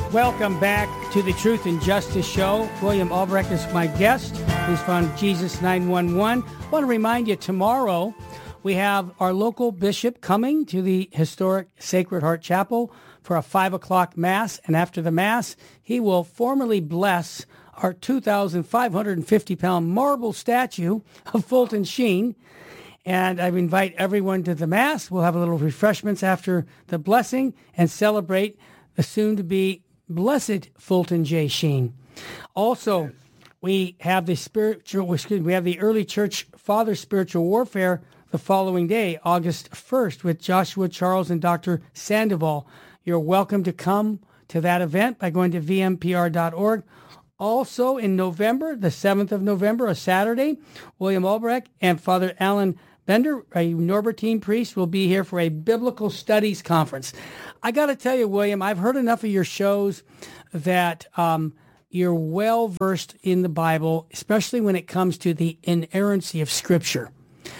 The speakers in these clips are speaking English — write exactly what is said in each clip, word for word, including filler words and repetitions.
Welcome back to the Truth and Justice Show. William Albrecht is my guest. He's from Jesus nine one one. I want to remind you, tomorrow we have our local bishop coming to the historic Sacred Heart Chapel for a five o'clock Mass. And after the Mass, he will formally bless our two thousand five hundred fifty pound marble statue of Fulton Sheen. And I invite everyone to the Mass. We'll have a little refreshments after the blessing and celebrate the soon-to-be blessed Fulton J. Sheen. Also, we have the spiritual, excuse me, we have the early church father spiritual warfare the following day, August first, with Joshua Charles and Doctor Sandoval. You're welcome to come to that event by going to v m p r dot org. Also in November, the seventh of November, a Saturday, William Albrecht and Father Alan Bender, a Norbertine priest, will be here for a biblical studies conference. I got to tell you, William, I've heard enough of your shows that um, you're well-versed in the Bible, especially when it comes to the inerrancy of Scripture.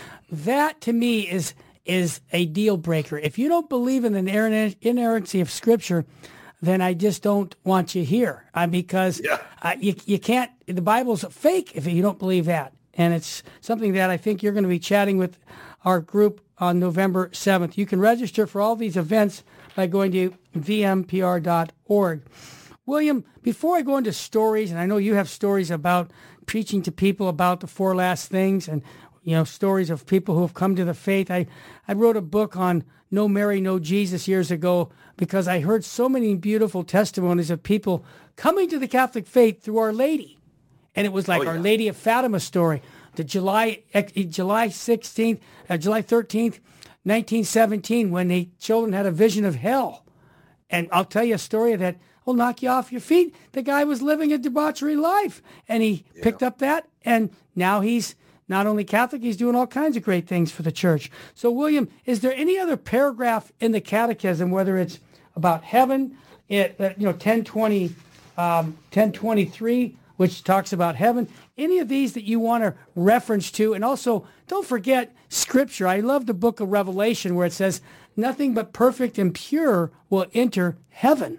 That, to me, is is a deal breaker. If you don't believe in the inerrancy of Scripture, then I just don't want you here. Uh, because yeah. uh, you, you can't, the Bible's fake if you don't believe that. And it's something that I think you're going to be chatting with our group on November seventh. You can register for all these events by going to v m p r dot org. William, before I go into stories, and I know you have stories about preaching to people about the four last things and, you know, stories of people who have come to the faith. I, I wrote a book on No Mary, No Jesus years ago because I heard so many beautiful testimonies of people coming to the Catholic faith through Our Lady. And it was like oh, yeah. Our Lady of Fatima story. The July July sixteenth, uh, July thirteenth, nineteen seventeen, when the children had a vision of hell. And I'll tell you a story that will knock you off your feet. The guy was living a debauchery life, and he yeah. picked up that, and now he's not only Catholic, he's doing all kinds of great things for the church. So, William, is there any other paragraph in the Catechism, whether it's about heaven, it, uh, you know, ten twenty, um, ten twenty-three, which talks about heaven, any of these that you want to reference to? And also, don't forget Scripture. I love the book of Revelation where it says, nothing but perfect and pure will enter heaven.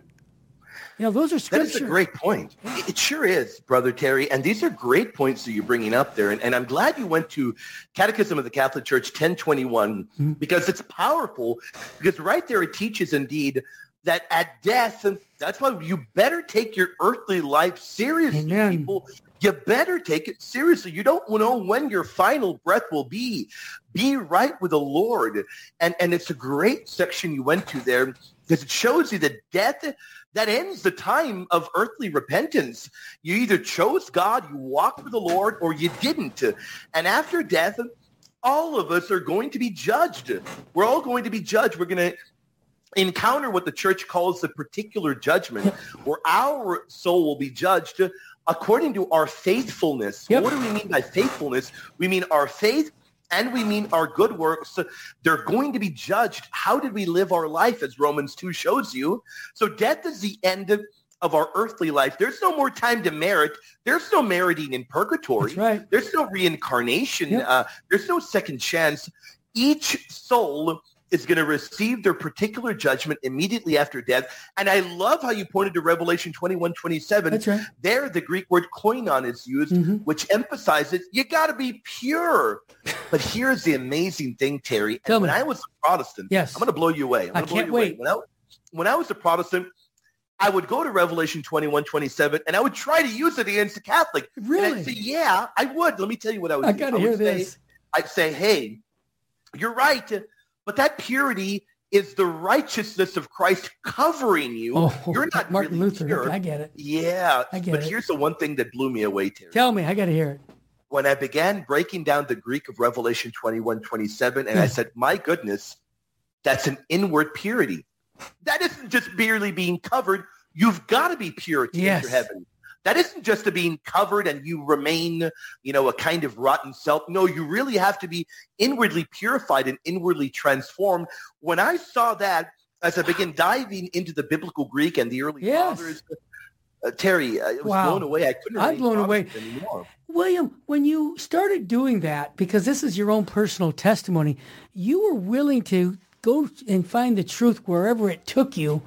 You know, those are Scripture. That is a great point. It sure is, Brother Terry. And these are great points that you're bringing up there. And, and I'm glad you went to Catechism of the Catholic Church ten twenty-one mm-hmm. because it's powerful. Because right there it teaches indeed that at death, and that's why you better take your earthly life seriously, Amen. People. You better take it seriously. You don't know when your final breath will be. Be right with the Lord. And, and it's a great section you went to there because it shows you that death, that ends the time of earthly repentance. You either chose God, you walked with the Lord, or you didn't. And after death, all of us are going to be judged. We're all going to be judged. We're going to encounter what the church calls the particular judgment, where our soul will be judged according to our faithfulness. Yep. What do we mean by faithfulness? We mean our faith and we mean our good works. They're going to be judged. How did we live our life, as Romans two shows you? So death is the end of our earthly life. There's no more time to merit. There's no meriting in purgatory. That's right. There's no reincarnation. Yep. Uh, there's no second chance. Each soul is going to receive their particular judgment immediately after death. And I love how you pointed to Revelation twenty-one twenty-seven. That's right. There, the Greek word koinon is used, mm-hmm. which emphasizes you got to be pure. But here's the amazing thing, Terry. Tell when me. I was a Protestant, yes. I'm going to blow you away. I'm I blow can't you wait. Away. When I, when I was a Protestant, I would go to Revelation twenty-one twenty-seven, and I would try to use it against a Catholic. Really? And I'd say, yeah, I would. Let me tell you what I would I do. got to I hear would this. Say, I'd say, hey, you're right. But that purity is the righteousness of Christ covering you. Oh, You're not Martin really Luther. pure. I get it. Yeah. I get but it. here's the one thing that blew me away, Terry. Tell me. I got to hear it. When I began breaking down the Greek of Revelation twenty-one twenty-seven, and I said, my goodness, that's an inward purity. That isn't just merely being covered. You've got to be pure to yes. enter heaven. That isn't just to being covered and you remain, you know, a kind of rotten self. No, you really have to be inwardly purified and inwardly transformed. When I saw that, as I began diving into the biblical Greek and the early yes. fathers, uh, Terry, uh, it was wow. blown away. I couldn't. I'm blown away. Anymore. William, when you started doing that, because this is your own personal testimony, you were willing to go and find the truth wherever it took you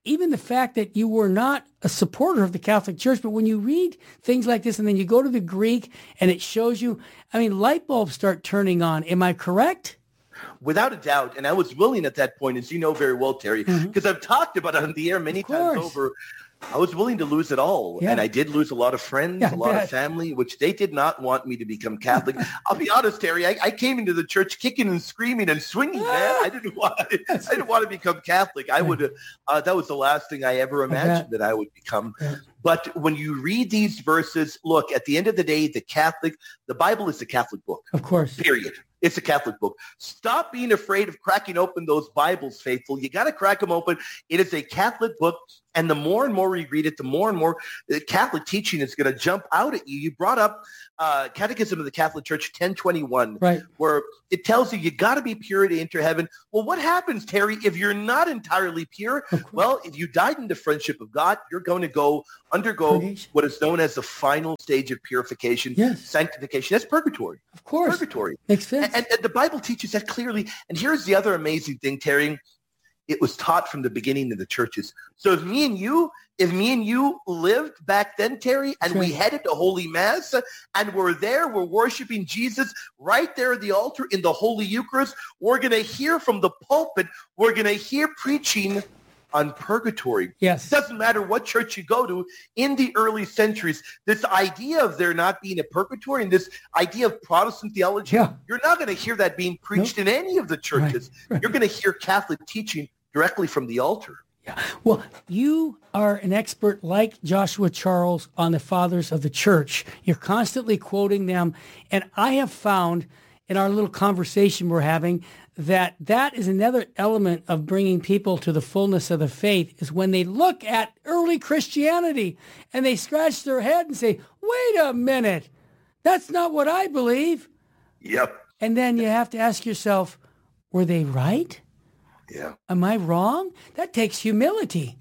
even the fact that you were not a supporter of the Catholic Church, but when you read things like this and then you go to the Greek and it shows you, I mean, light bulbs start turning on. Am I correct? Without a doubt. And I was willing at that point, as you know very well, Terry, because mm-hmm. I've talked about it on the air many times over. I was willing to lose it all. Yeah. And I did lose a lot of friends, yeah, a lot of family, which they did not want me to become Catholic. I'll be honest, Terry, I, I came into the church kicking and screaming and swinging, man. I didn't want to, I didn't want to become Catholic. I would, uh, that was the last thing I ever imagined that I would become. Yeah. But when you read these verses, look, at the end of the day, the Catholic, the Bible is a Catholic book. Of course. Period. It's a Catholic book. Stop being afraid of cracking open those Bibles, faithful. You got to crack them open. It is a Catholic book. And the more and more we read it, the more and more the Catholic teaching is going to jump out at you. You brought up uh, Catechism of the Catholic Church ten twenty-one, right, where it tells you you got to be pure to enter heaven. Well, what happens, Terry, if you're not entirely pure? Well, if you died in the friendship of God, you're going to go undergo Purgation. What is known as the final stage of purification, yes. sanctification. That's purgatory. Of course. Purgatory. Makes sense. And, and the Bible teaches that clearly. And here's the other amazing thing, Terry. It was taught from the beginning of the churches. So if me and you, if me and you lived back then, Terry, and sure. we headed to Holy Mass and we're there, we're worshiping Jesus right there at the altar in the Holy Eucharist, we're going to hear from the pulpit, we're going to hear preaching on purgatory. Yes. It doesn't matter what church you go to. In the early centuries, this idea of there not being a purgatory and this idea of Protestant theology, yeah. you're not going to hear that being preached nope. in any of the churches. Right. Right. You're going to hear Catholic teaching directly from the altar. Yeah. Well, you are an expert like Joshua Charles on the fathers of the church. You're constantly quoting them. And I have found in our little conversation we're having that that is another element of bringing people to the fullness of the faith is when they look at early Christianity and they scratch their head and say, wait a minute, that's not what I believe. Yep. And then you have to ask yourself, were they right? Yeah. Am I wrong? That takes humility.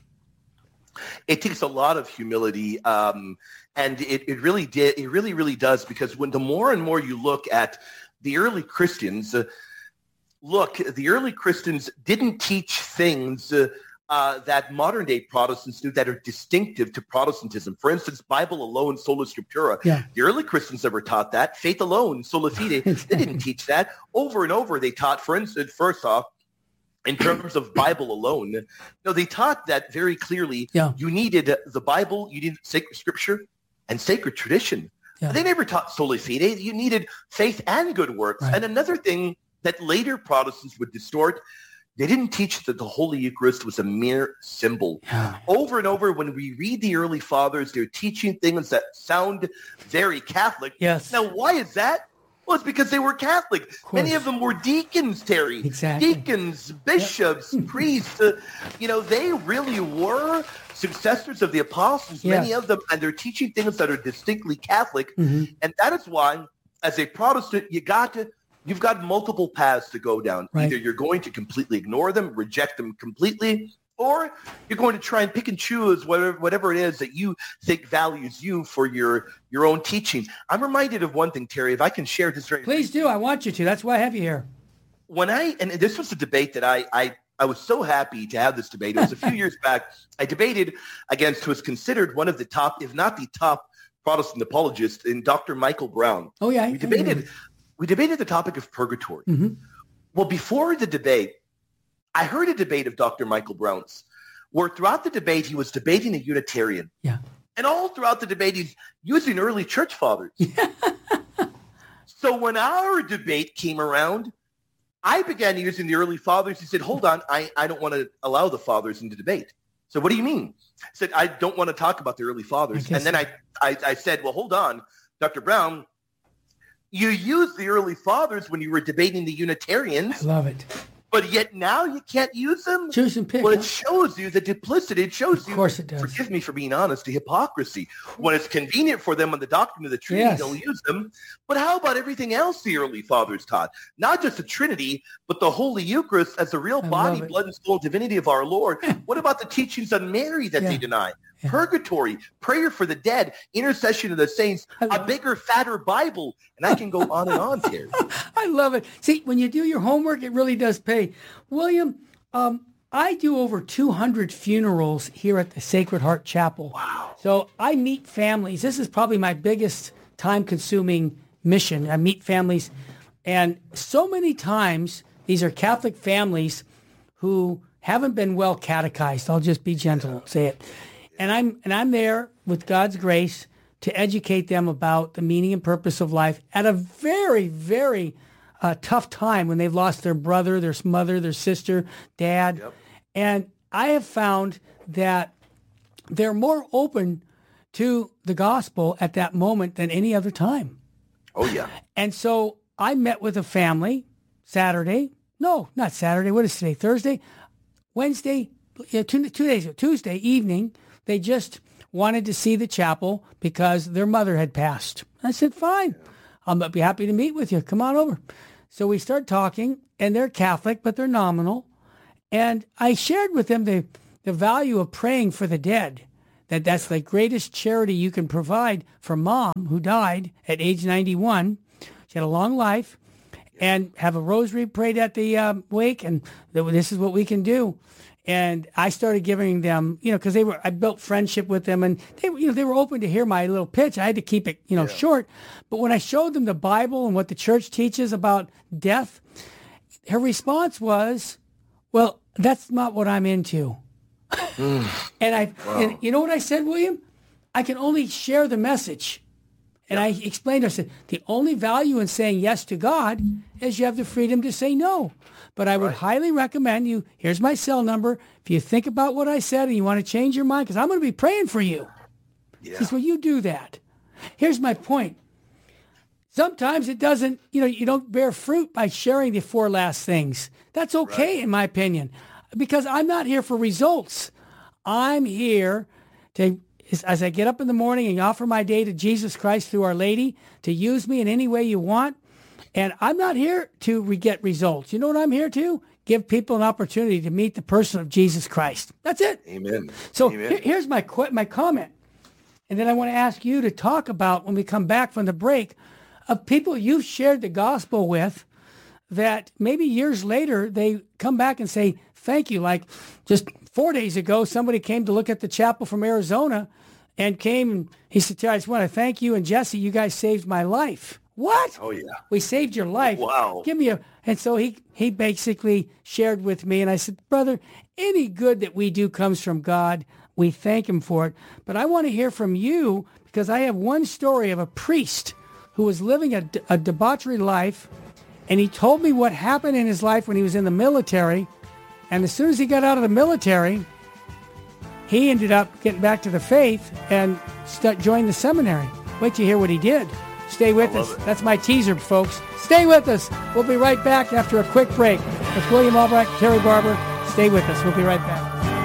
It takes a lot of humility. Um, and it, it really did. It really, really does. Because when the more and more you look at the early Christians, uh, look, the early Christians didn't teach things uh, uh, that modern day Protestants do that are distinctive to Protestantism. For instance, Bible alone, sola scriptura. Yeah. The early Christians never taught that. Faith alone, sola fide. They didn't teach that. Over and over they taught, for instance, first off, in terms of Bible alone, no, they taught that very clearly. Yeah. You needed the Bible, you needed sacred scripture and sacred tradition. Yeah. They never taught sola fide. You needed faith and good works. Right. And another thing that later Protestants would distort, they didn't teach that the Holy Eucharist was a mere symbol. Yeah. Over and over, when we read the early fathers, they're teaching things that sound very Catholic. Yes. Now, why is that? Well, it's because they were Catholic. Of Many of them were deacons, Terry. Exactly. Deacons, bishops, yep. priests. Uh, you know, they really were successors of the apostles, yes. many of them, and they're teaching things that are distinctly Catholic. Mm-hmm. And that is why, as a Protestant, you got to, you've got multiple paths to go down. Right. Either you're going to completely ignore them, reject them completely, or you're going to try and pick and choose whatever, whatever it is that you think values you for your, your own teaching. I'm reminded of one thing, Terry, if I can share this very Please do. I want you to. That's why I have you here. When I, and this was a debate that I, I, I was so happy to have this debate. It was a few years back. I debated against who was considered one of the top, if not the top Protestant apologist, in Doctor Michael Brown. Oh, yeah. We debated, we debated the topic of purgatory. Mm-hmm. Well, before the debate, I heard a debate of Doctor Michael Brown's where throughout the debate, he was debating a Unitarian. Yeah. And all throughout the debate, he's using early church fathers. Yeah. So when our debate came around, I began using the early fathers. He said, hold on, I, I don't want to allow the fathers into debate. So what do you mean? I said, I don't want to talk about the early fathers. And then I, I, I said, well, hold on, Doctor Brown, you used the early fathers when you were debating the Unitarians. I love it. But yet now you can't use them? Choose and pick. Well, huh? it shows you the duplicity. It shows you, of course it does. Forgive me for being honest, the hypocrisy. When it's convenient for them on the doctrine of the Trinity, yes. they'll use them. But how about everything else the early fathers taught? Not just the Trinity, but the Holy Eucharist as the real I body, blood, and soul divinity of our Lord. What about the teachings on Mary that yeah. they deny? Yeah. Purgatory, prayer for the dead, intercession of the saints, a bigger, fatter Bible. And I can go on and on here. I love it. See, when you do your homework, it really does pay. William, um, I do over two hundred funerals here at the Sacred Heart Chapel. Wow. So I meet families. This is probably my biggest time-consuming mission. I meet families. And so many times, these are Catholic families who haven't been well catechized. I'll just be gentle, say it. And I'm and I'm there with God's grace to educate them about the meaning and purpose of life at a very, very uh, tough time when they've lost their brother, their mother, their sister, dad. Yep. And I have found that they're more open to the gospel at that moment than any other time. Oh, yeah. And so I met with a family Saturday. No, not Saturday. What is today? Thursday? Wednesday? Yeah, two, two days ago. Tuesday evening, they just wanted to see the chapel because their mother had passed. I said, fine. I'll be happy to meet with you. Come on over. So we start talking, and they're Catholic, but they're nominal. And I shared with them the, the value of praying for the dead, that that's the greatest charity you can provide for Mom, who died at age ninety-one. She had a long life, and have a rosary prayed at the um, wake, and this is what we can do. And I started giving them, you know, because they were, I built friendship with them, and they were, you know, they were open to hear my little pitch. I had to keep it, you know, yeah. short. But when I showed them the Bible and what the church teaches about death, her response was, well, that's not what I'm into. Mm. And I, wow. and you know what I said, William? I can only share the message. And yep. I explained, I said, the only value in saying yes to God is you have the freedom to say no. But I would right. highly recommend you, here's my cell number. If you think about what I said and you want to change your mind, because I'm going to be praying for you. Yeah. He says, well, you do that. Here's my point. Sometimes it doesn't, you know, you don't bear fruit by sharing the four last things. That's okay, right. in my opinion, because I'm not here for results. I'm here to, as I get up in the morning and offer my day to Jesus Christ through Our Lady, to use me in any way you want. And I'm not here to re- get results. You know what I'm here to? Give people an opportunity to meet the person of Jesus Christ. That's it. Amen. So Amen. Here, here's my qu- my comment. And then I want to ask you to talk about, when we come back from the break, of people you've shared the gospel with that maybe years later they come back and say, thank you. Like just four days ago, somebody came to look at the chapel from Arizona and came and he said, I just want to thank you and Jesse. You guys saved my life. What? Oh, yeah. We saved your life. Wow. Give me a... And so he, he basically shared with me, and I said, brother, any good that we do comes from God. We thank him for it. But I want to hear from you, because I have one story of a priest who was living a, a debauchery life, and he told me what happened in his life when he was in the military. And as soon as he got out of the military, he ended up getting back to the faith and st- joined the seminary. Wait till you hear what he did. Stay with us. It. That's my teaser, folks. Stay with us. We'll be right back after a quick break. With William Albrecht, Terry Barber. Stay with us. We'll be right back.